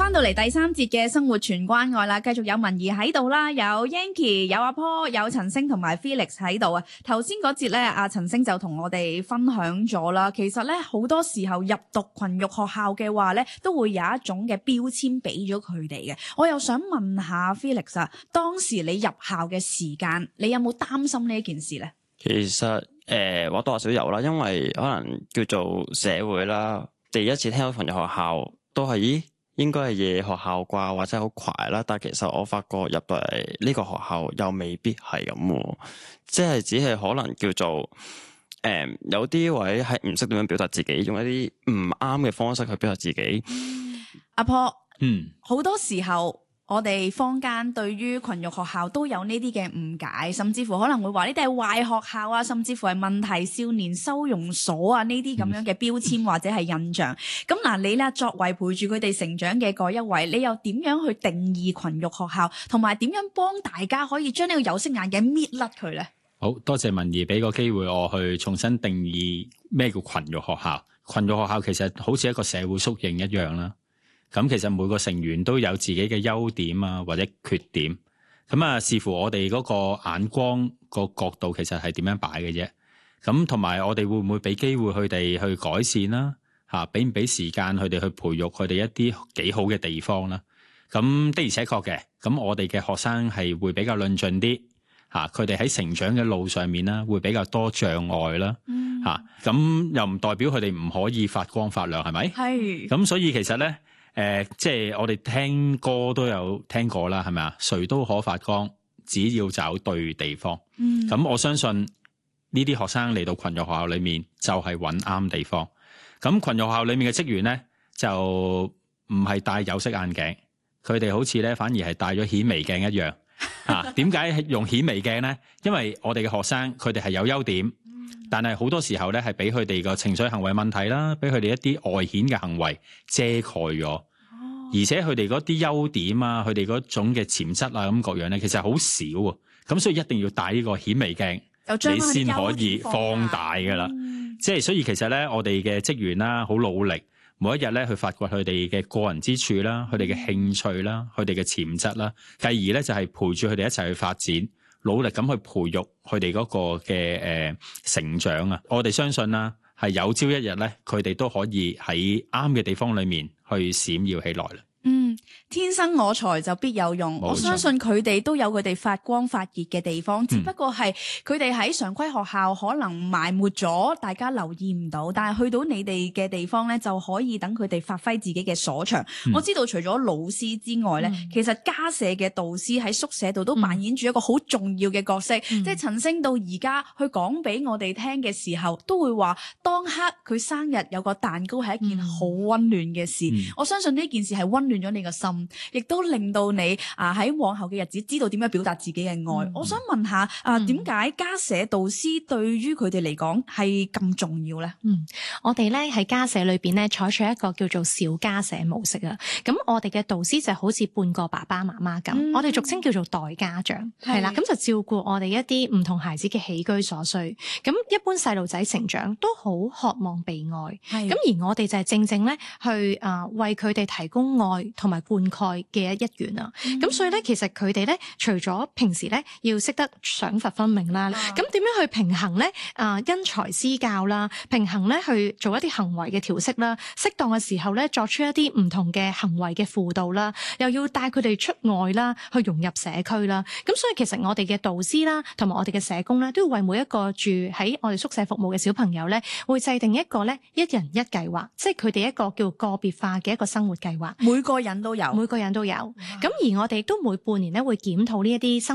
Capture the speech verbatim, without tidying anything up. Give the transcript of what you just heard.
翻到嚟第三節嘅生活全關愛啦，繼續有文怡喺度啦，有 Yanky， 有阿 Paul， 有陳星同埋 Felix 喺度啊。頭先嗰節咧，阿陳星就同我哋分享咗啦。其實咧好多時候入讀群育學校嘅話咧，都會有一種嘅標籤俾咗佢哋嘅。我又想問下 Felix 啊，當時你入校嘅時間，你有冇擔心呢一件事咧？ 其實誒，或多或少有啦，因為可能叫做社會啦，第一次聽到群育學校都係咦。應該係夜學校啩，或者好快啦。但係其實我發覺入到嚟呢個學校又未必係咁，即係只係可能叫做誒、嗯，有啲位係唔識點樣表達自己，用一啲唔啱嘅方式去表達自己。 阿婆， 嗯， 好多時候我哋坊間對於群育學校都有呢啲嘅誤解，甚至乎可能會話呢啲係壞學校啊，甚至乎係問題少年收容所啊，呢啲咁樣嘅標籤或者係印象。咁嗱、嗯，你咧作為陪住佢哋成長嘅嗰一位，你又點樣去定義群育學校，同埋點樣幫大家可以將呢個有色眼鏡搣甩佢咧？ 好多謝文怡俾個機會我去重新定義咩叫群育學校。群育學校其實好似一個社會縮影一樣啦。咁其實每個成員都有自己嘅優點啊，或者缺點。咁啊，視乎我哋嗰個眼光個角度，其實係點樣擺嘅啫。咁同埋我哋會唔會俾機會佢哋去改善啦？嚇，俾唔俾時間佢哋去培育佢哋一啲幾好嘅地方啦？咁的而且確嘅，咁我哋嘅學生係會比較論盡啲嚇，佢哋喺成長嘅路上面啦，會比較多障礙啦嚇。咁、嗯、又唔代表佢哋唔可以發光發亮，係咪？係。咁所以其實咧。誒、呃，即係我哋聽歌都有聽過啦，係咪啊？誰都可發光，只要找對地方。嗯，咁我相信呢啲學生嚟到群育學校裏面就係揾啱地方。咁群育學校裏面嘅職員咧就唔係戴有色眼鏡，佢哋好似咧反而係戴咗顯微鏡一樣。啊，點解用顯微鏡咧？因為我哋嘅學生佢哋係有優點。但係好多時候咧，係俾佢哋個情緒行為問題啦，俾佢哋一啲外顯嘅行為遮蓋咗，哦、而且佢哋嗰啲優點啊，佢哋嗰種嘅潛質啊，咁各樣咧，其實好少啊。咁所以一定要戴呢個顯微鏡，你先可以放大噶啦。嗯、即係所以其實咧，我哋嘅職員啦，好努力，每一日咧去發掘佢哋嘅個人之處啦，佢哋嘅興趣啦，佢哋嘅潛質啦，繼而咧就係陪住佢哋一齊去發展。努力咁去培育佢哋嗰個嘅誒、呃、成長啊！我哋相信啦，係有朝一日咧，佢哋都可以喺啱嘅地方裏面去閃耀起來啦。 嗯，天生我材就必有用，我相信佢哋都有佢哋發光發熱嘅地方，只不過係佢哋喺常規學校可能埋沒咗，大家留意唔到，但係去到你哋嘅地方咧，就可以等佢哋發揮自己嘅所長。嗯、我知道除咗老師之外咧，嗯、其實家舍嘅導師喺宿舍度都扮演住一個好重要嘅角色，嗯、即係陳星到而家去講俾我哋聽嘅時候，都會話當刻佢生日有個蛋糕係一件好溫暖嘅事。嗯、我相信呢件事係溫暖咗你個心，亦都令到你啊喺往後嘅日子知道點樣表達自己嘅愛。嗯、我想問下啊，點解家舍導師對於佢哋嚟講係咁重要咧？ 嗯，我哋咧喺家舍裏邊咧採取一個叫做小家舍模式啊。咁我哋嘅導師就好似半個爸爸媽媽咁，嗯、我哋俗稱叫做代家長，係啦。咁就照顧我哋一啲唔同孩子嘅起居所需。咁一般細路仔成長都好渴望被愛，咁的而我哋就係正正咧去啊為佢哋提供愛同埋灌溉嘅一員啊，咁、嗯、所以咧，其實佢哋咧，除咗平時咧要識得賞罰分明啦，咁點、啊、樣去平衡咧？啊、呃，因材施教啦，平衡咧去做一啲行為嘅調適啦，適當嘅時候咧作出一啲唔同嘅行為嘅輔導啦，又要帶佢哋出外啦，去融入社區啦。咁所以其實我哋嘅導師啦，同埋我哋嘅社工咧，都要為每一個住喺我哋宿舍服務嘅小朋友咧，會制定一個咧一人一計劃，即係佢哋一個叫個別化嘅一個生活計劃， 每個人都有， 每個人都有。咁而我哋都每半年咧會檢討呢一啲生